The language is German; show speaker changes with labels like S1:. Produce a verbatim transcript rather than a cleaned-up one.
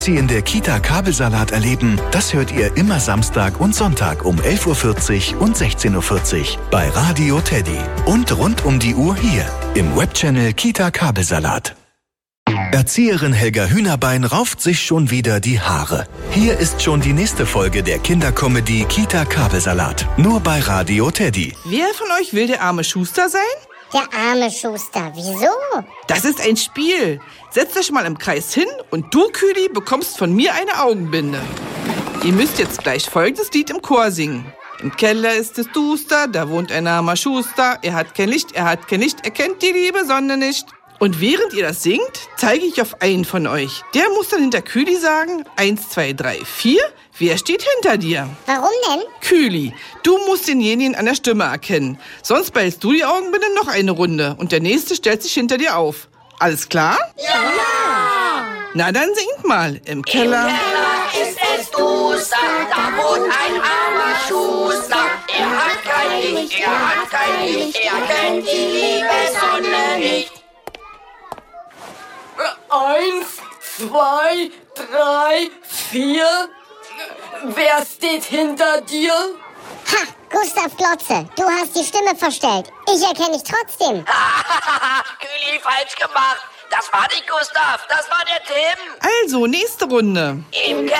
S1: Sie in der Kita Kabelsalat erleben, das hört ihr immer Samstag und Sonntag um elf Uhr vierzig und sechzehn Uhr vierzig bei Radio Teddy. Und rund um die Uhr hier im Webchannel Kita Kabelsalat. Erzieherin Helga Hühnerbein rauft sich schon wieder die Haare. Hier ist schon die nächste Folge der Kindercomedy Kita Kabelsalat. Nur bei Radio Teddy.
S2: Wer von euch will der arme Schuster sein?
S3: Der arme Schuster, wieso?
S2: Das ist ein Spiel. Setzt euch mal im Kreis hin und du, Küli, bekommst von mir eine Augenbinde. Ihr müsst jetzt gleich folgendes Lied im Chor singen. Im Keller ist es duster, da wohnt ein armer Schuster. Er hat kein Licht, er hat kein Licht, er kennt die liebe Sonne nicht. Und während ihr das singt, zeige ich auf einen von euch. Der muss dann hinter Küli sagen, eins, zwei, drei, vier. Wer steht hinter dir?
S3: Warum denn?
S2: Küli, du musst denjenigen an der Stimme erkennen. Sonst behältst du die Augenbinde noch eine Runde und der Nächste stellt sich hinter dir auf. Alles klar?
S4: Ja!
S2: Na, dann singt mal. Im Keller,
S4: Im Keller ist es duster, da wohnt ein armer Schuster. Er hat kein Licht, er hat kein Licht, er kennt die liebe Sonne nicht.
S5: Eins, zwei, drei, vier. Wer steht hinter dir?
S3: Ha, Gustav Glotze, du hast die Stimme verstellt. Ich erkenne dich trotzdem.
S4: Küli, falsch gemacht. Das war nicht Gustav, das war der Tim.
S2: also nächste Runde.
S4: Im Keller